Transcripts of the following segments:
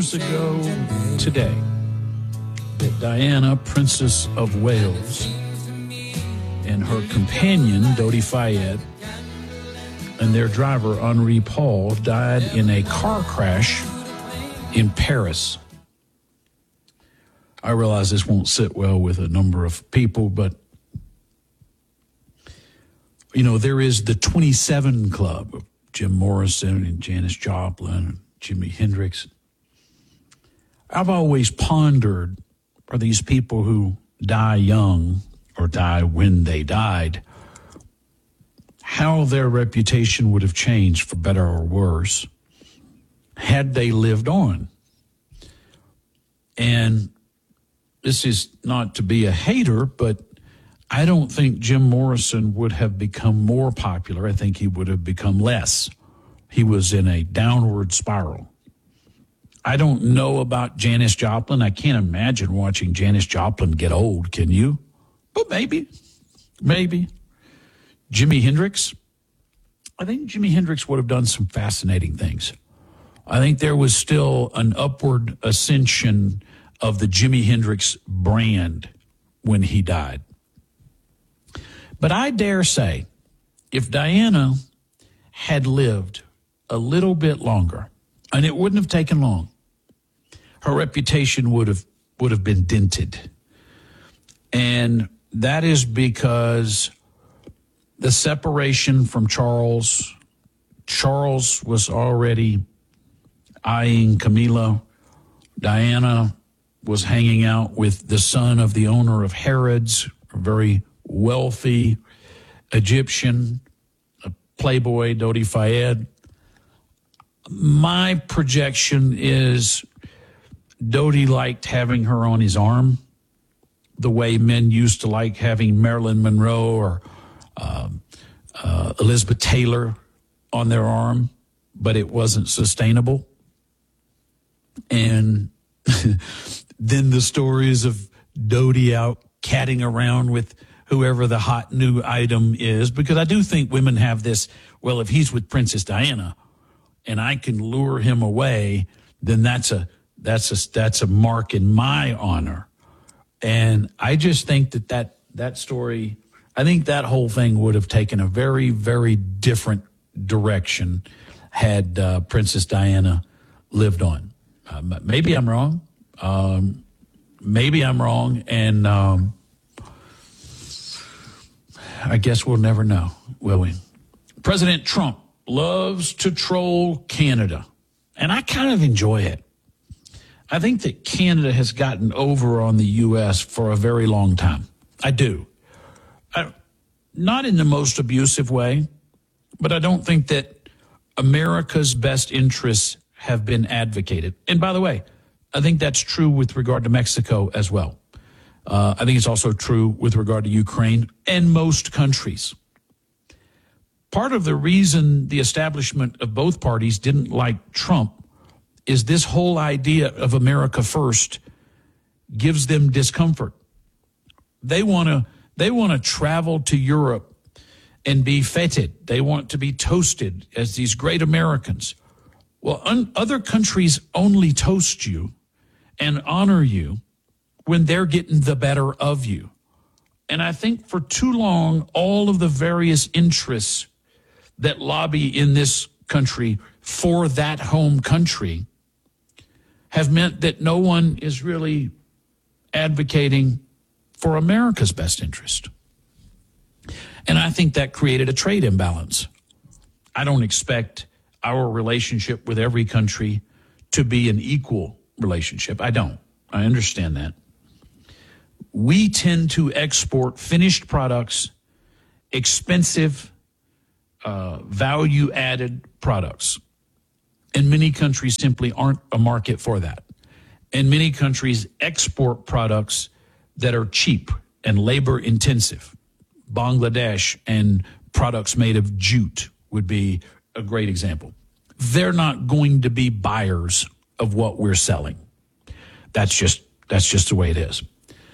years ago today that Diana, Princess of Wales, and her companion, Dodi Fayed, and their driver, Henri Paul, died in a car crash in Paris. I realize this won't sit well with a number of people, but, you know, there is the 27 Club of Jim Morrison and Janis Joplin and Jimi Hendrix. I've always pondered, for these people who die young or die when they died, how their reputation would have changed for better or worse had they lived on. And this is not to be a hater, but I don't think Jim Morrison would have become more popular. I think he would have become less. He was in a downward spiral. I don't know about Janis Joplin. I can't imagine watching Janis Joplin get old, can you? But maybe. Jimi Hendrix. I think Jimi Hendrix would have done some fascinating things. I think there was still an upward ascension of the Jimi Hendrix brand when he died. But I dare say, if Diana had lived a little bit longer, and it wouldn't have taken long, her reputation would have been dented. And that is because the separation from Charles was already eyeing Camilla. Diana was hanging out with the son of the owner of Harrods, a very wealthy Egyptian, a playboy, Dodi Fayed. My projection is Dodi liked having her on his arm the way men used to like having Marilyn Monroe or Elizabeth Taylor on their arm, but it wasn't sustainable. And then the stories of Dodi out catting around with whoever the hot new item is, because I do think women have this, well, if he's with Princess Diana and I can lure him away, then that's a mark in my honor. And I just think that story, I think that whole thing would have taken a very, very different direction had Princess Diana lived on. Maybe I'm wrong. And I guess we'll never know, will we? President Trump loves to troll Canada, and I kind of enjoy it. I think that Canada has gotten over on the U.S. for a very long time. I do. Not in the most abusive way, but I don't think that America's best interests have been advocated. And by the way, I think that's true with regard to Mexico as well. I think it's also true with regard to Ukraine and most countries. Part of the reason the establishment of both parties didn't like Trump is this whole idea of America first gives them discomfort. They want to travel to Europe and be feted. They want to be toasted as these great Americans. Well, other countries only toast you and honor you when they're getting the better of you. And I think for too long, all of the various interests that lobby in this country for that home country have meant that no one is really advocating for America's best interest. And I think that created a trade imbalance. I don't expect our relationship with every country to be an equal relationship. I don't. I understand that. We tend to export finished products, expensive, value-added products. And many countries simply aren't a market for that. And many countries export products that are cheap and labor-intensive. Bangladesh and products made of jute would be a great example. They're not going to be buyers of what we're selling. That's just the way it is.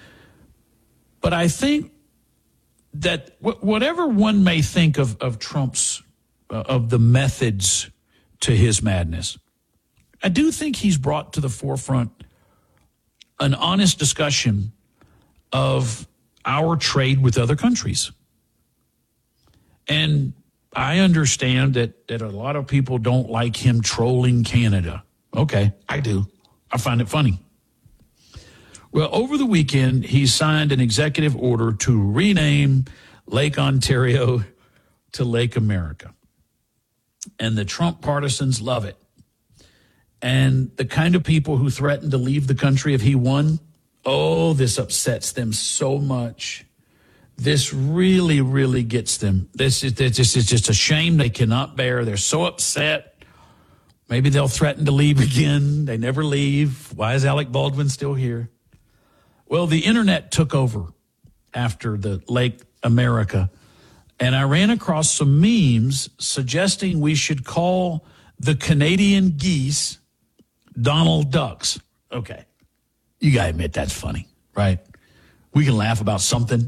But I think that whatever one may think of Trump's, of the methods to his madness, I do think he's brought to the forefront an honest discussion of our trade with other countries. And I understand that a lot of people don't like him trolling Canada. Okay, I do. I find it funny. Well, over the weekend, he signed an executive order to rename Lake Ontario to Lake America. And the Trump partisans love it. And the kind of people who threaten to leave the country if he won, oh, this upsets them so much. This really, really gets them. This is just a shame they cannot bear. They're so upset. Maybe they'll threaten to leave again. They never leave. Why is Alec Baldwin still here? Well, the internet took over after the Lake America, and I ran across some memes suggesting we should call the Canadian geese Donald Ducks. Okay. You got to admit that's funny, right? We can laugh about something.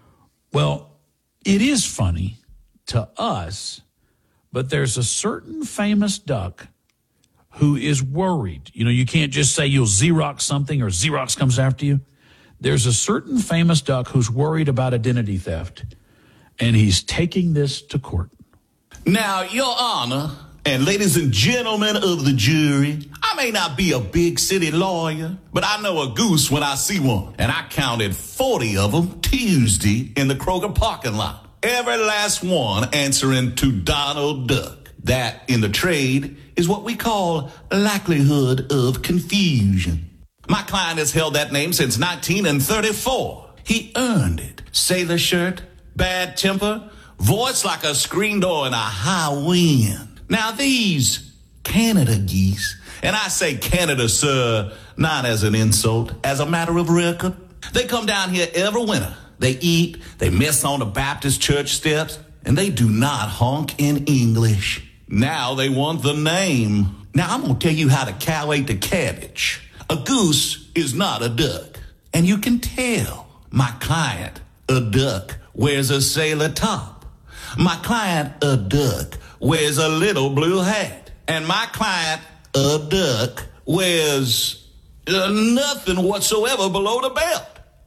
Well, it is funny to us, but there's a certain famous duck who is worried. You know, you can't just say you'll Xerox something or Xerox comes after you. There's a certain famous duck who's worried about identity theft, and he's taking this to court. Now, Your Honor, and ladies and gentlemen of the jury, I may not be a big city lawyer, but I know a goose when I see one. And I counted 40 of them Tuesday in the Kroger parking lot. Every last one answering to Donald Duck. That, in the trade, is what we call likelihood of confusion. My client has held that name since 1934. He earned it. Sailor shirt, bad temper, voice like a screen door in a high wind. Now these Canada geese, and I say Canada, sir, not as an insult, as a matter of record, they come down here every winter. They eat, they miss on the Baptist church steps, and they do not honk in English. Now they want the name. Now I'm going to tell you how to cow ate the cabbage. A goose is not a duck, and you can tell. My client, a duck, wears a sailor top. My client, a duck, wears a little blue hat. And my client, a duck, wears nothing whatsoever below the belt.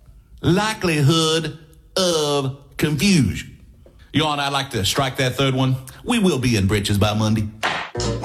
Likelihood of confusion. Your Honor, I'd like to strike that third one. We will be in breeches by Monday.